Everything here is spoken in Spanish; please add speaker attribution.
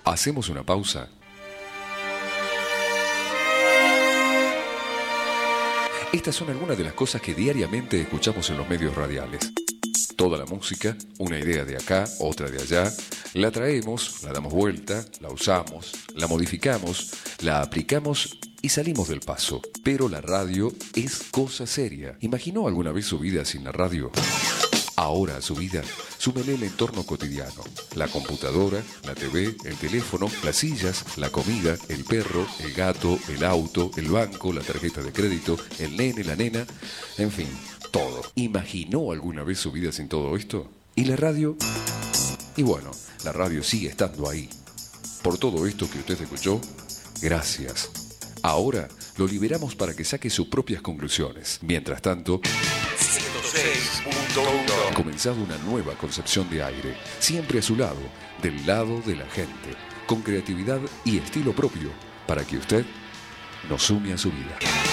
Speaker 1: Hacemos una pausa. Estas son algunas de las cosas que diariamente escuchamos en los medios radiales. Toda la música, una idea de acá, otra de allá, la traemos, la damos vuelta, la usamos, la modificamos, la aplicamos y salimos del paso. Pero la radio es cosa seria. ¿Imaginó alguna vez su vida sin la radio? Ahora a su vida, súmele el entorno cotidiano. La computadora, la TV, el teléfono, las sillas, la comida, el perro, el gato, el auto, el banco, la tarjeta de crédito, el nene, la nena, en fin, todo. ¿Imaginó alguna vez su vida sin todo esto? ¿Y la radio? Y bueno, la radio sigue estando ahí. Por todo esto que usted escuchó, gracias. Ahora lo liberamos para que saque sus propias conclusiones. Mientras tanto,
Speaker 2: 106.1.
Speaker 1: comenzado una nueva concepción de aire, siempre a su lado, del lado de la gente, con creatividad y estilo propio, para que usted nos sume a su vida.